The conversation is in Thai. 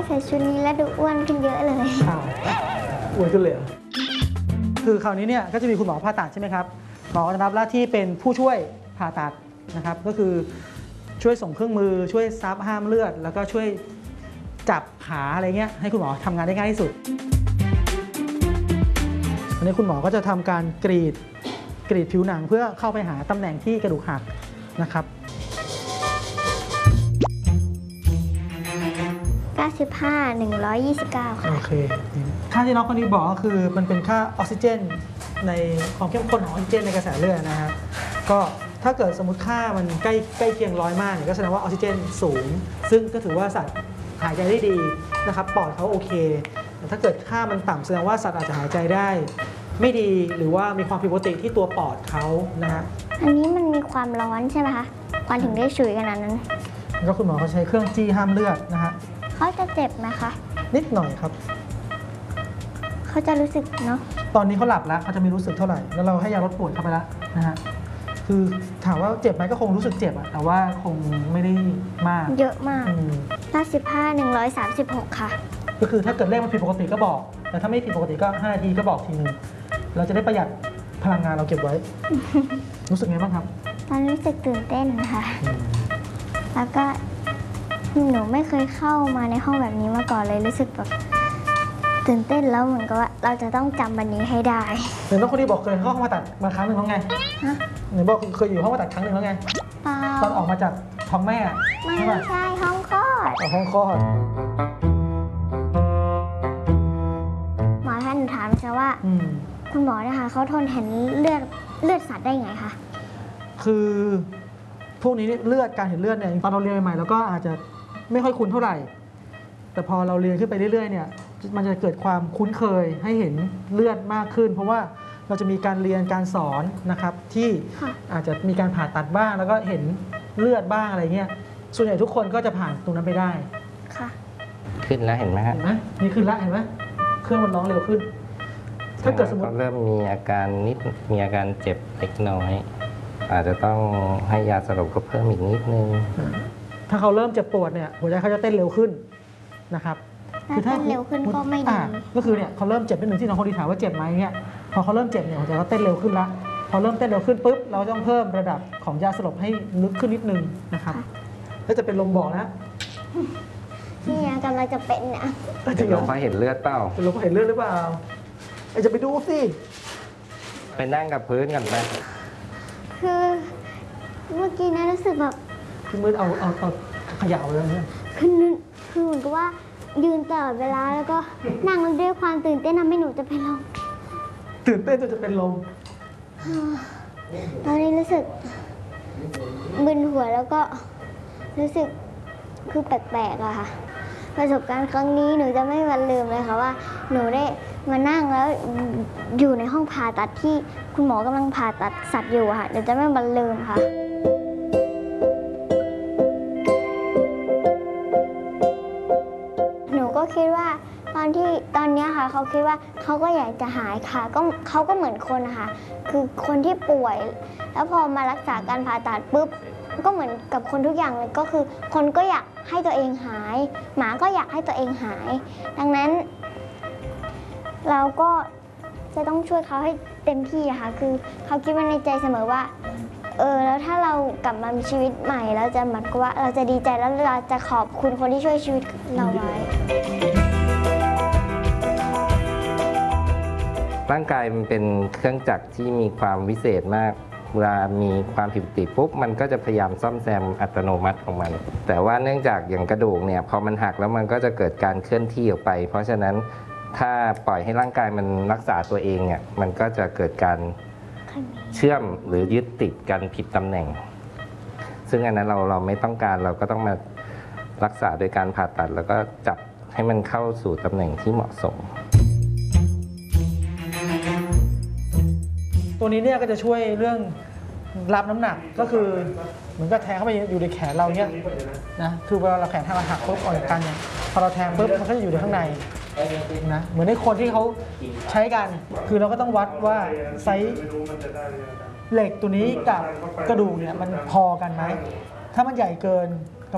ใส่ชุดนี้แล้วดูอ้วนขึ้นเยอะเลยอ้วนขึ้นเลยคือคราวนี้เนี่ยก็จะมีคุณหมอผ่าตัดใช่ไหมครับหมอจะรับหน้าที่เป็นผู้ช่วยผ่าตัดนะครับก็คือช่วยส่งเครื่องมือช่วยซับห้ามเลือดแล้วก็ช่วยจับขาอะไรเงี้ยให้คุณหมอทำงานได้ง่ายที่สุดอันนี้คุณหมอก็จะทำการกรีดผิวหนังเพื่อเข้าไปหาตำแหน่งที่กระดูกหักนะครับ 95 129ค่ะโอเคค่าที่น้องคนนี้บอกก็คือมันเป็นค่าออกซิเจนในความเข้มข้นของออกซิเจนในกระแสเลือดนะครับก็ถ้าเกิดสมมติค่ามันใกล้เคียง100มากเนี่ยก็แสดงว่าออกซิเจนสูงซึ่งก็ถือว่าสัตว์หายใจได้ดีนะครับปอดเขาโอเคแต่ถ้าเกิดค่ามันต่ำแสดงว่าสัตว์อาจจะหายใจได้ไม่ดีหรือว่ามีความผิดปกติที่ตัวปอดเขานะฮะอันนี้มันมีความร้อนใช่ไหมคะควันถึงได้ฉุยขนาดนั้นแล้วก็คุณหมอเขาใช้เครื่องจี้ห้ามเลือดนะฮะเขาจะเจ็บไหมคะนิดหน่อยครับเขาจะรู้สึกเนาะตอนนี้เขาหลับแล้วเขาจะไม่รู้สึกเท่าไหร่แล้วเราให้ยาลดปวดเข้าไปแล้วนะฮะคือถามว่าเจ็บไหมก็คงรู้สึกเจ็บอะแต่ว่าคงไม่ได้มากเยอะมาก95 136ค่ะก็คือถ้าเกิดเลขมันผิดปกติก็บอกแต่ถ้าไม่ผิดปกติก็5นาทีก็บอกทีนึงเราจะได้ประหยัดพลังงานเราเก็บไว้ รู้สึกไงบ้างครับตอนรู้สึกตื่นเต้นค่ะแล้วก็หนูไม่เคยเข้ามาในห้องแบบนี้มาก่อนเลยรู้สึกแบบตื่นเต้นแล้วเหมือนกับว่าเราจะต้องจำวันนี้ให้ได้เดี๋ยวน้องคนนี้บอกเคยเข้าห้องผ่าตัดมาครั้งหนึ่งแล้วไงไหนบอกเคยอยู่ห้องผ่าตัดครั้งหนึ่งแล้วไงตอนออกมาจากท้องแม่ไม่ใช่ห้องคลอดห้องคลอดหมอท่านถามใช่ว่าคุณหมอนะคะเขาทนเห็นเลือดสัตว์ได้ไงคะคือพวกนี้เลือดการเห็นเลือดเนี่ยตอนเราเรียนใหม่ๆเราก็อาจจะไม่ค่อยคุ้นเท่าไหร่แต่พอเราเรียนขึ้นไปเรื่อยๆเนี่ยมันจะเกิดความคุ้นเคยให้เห็นเลือดมากขึ้นเพราะว่าเราจะมีการเรียนการสอนนะครับที่อาจจะมีการผ่าตัดบ้างแล้วก็เห็นเลือดบ้างอะไรเงี้ยส่วนใหญ่ทุกคนก็จะผ่านตรงนั้นไปได้ค่ะขึ้นแล้วเห็นไหมฮะนี่ขึ้นแล้วเห็นไหมเครื่องมันร้องเร็วขึ้นถ้าเกิดสมมติเริ่มมีอาการเจ็บเล็กน้อยอาจจะต้องให้ยาสลบก็เพิ่มอีกนิดนึงถ้าเขาเริ่มเจ็บปวดเนี่ยหัวใจเขาจะเต้นเร็วขึ้นนะครับคือถ้าเร็วขึ้นก็ไม่ดีก็คือเนี่ยเขาเริ่มเจ็บนิดนึงที่น้องคนดีถามว่าเจ็บไหมเนี่ยพอเขาเริ่มเจ็บเนี่ยหัวใจเขาเต้นเร็วขึ้นละพอเริ่มเต้นเร็วขึ้นปุ๊บเราต้องเพิ่มระดับของยาสลบให้ลึกขึ้นนิดนึงนะครับแล้วจะเป็นลมบอกนะนี่กำลังจะเป็นเนี่ยเป็นลมเพราะเห็นเลือดเปล่าเป็นลมเพราะเห็นเลือดหรือเปล่าจะไปดูสิไปนั่งกับพื้นกันไปคือเมื่อกี้นะรู้สึกแบบคือมือเอาขยับเลยเนี่ยคือเหมือนกับว่ายืนตลอดเวลาแล้วก็นั่งด้วยความตื่นเต้นทำให้หนูจะเป็นลมตื่นเต้นจนจะเป็นลมตอนนี้รู้สึกมึนหัวแล้วก็รู้สึกคือแปลกๆอะค่ะประสบการณ์ครั้งนี้หนูจะไม่มีวันลืมเลยค่ะว่าหนูได้มานั่งแล้วอยู่ในห้องผ่าตัดที่คุณหมอกำลังผ่าตัดสัตว์อยู่ค่ะเดี๋ยวจะไม่มีวันลืมค่ะหนูก็คิดว่าตอนนี้ค่ะเขาคิดว่าเขาก็อยากจะหายค่ะก็เขาก็เหมือนคนนะคะคือคนที่ป่วยแล้วพอมารักษาการผ่าตัดปุ๊บก็เหมือนกับคนทุกอย่างเลยก็คือคนก็อยากให้ตัวเองหายหมาก็อยากให้ตัวเองหายดังนั้นเราก็จะต้องช่วยเขาให้เต็มที่ค่ะคือเขาคิดว่าในใจเสมอว่าแล้วถ้าเรากลับมามีชีวิตใหม่เราจะเหมือนกับว่าเราจะดีใจแล้วเราจะขอบคุณคนที่ช่วยชีวิตเราไว้ร่างกายมันเป็นเครื่องจักรที่มีความวิเศษมากเวลามีความผิดปกติปุ๊บมันก็จะพยายามซ่อมแซมอัตโนมัติของมันแต่ว่าเนื่องจากอย่างกระดูกเนี่ยพอมันหักแล้วมันก็จะเกิดการเคลื่อนที่ออกไปเพราะฉะนั้นถ้าปล่อยให้ร่างกายมันรักษาตัวเองเนี่ยมันก็จะเกิดการเชื่อมหรือยึดติดกันผิดตำแหน่งซึ่งอันนั้นเราไม่ต้องการเราก็ต้องมารักษาโดยการผ่าตัดแล้วก็จับให้มันเข้าสู่ตำแหน่งที่เหมาะสมตัวนี้เนี่ยก็จะช่วยเรื่องรับน้ำหนักก็คือเหมือนกับแทงเข้าไปอยู่ในแขนเราเนี่ยนะคือเวลาเราแขนทางเราหักปุ๊บออกจากกันเนี่ยพอเราแทงปุ๊บมันก็จะอยู่ในข้างในนะเหมือนในคนที่เขาใช้กันคือเราก็ต้องวัดว่าไซส์เหล็กตัวนี้กับกระดูกเนี่ยมันพอกันไหมถ้ามันใหญ่เกิน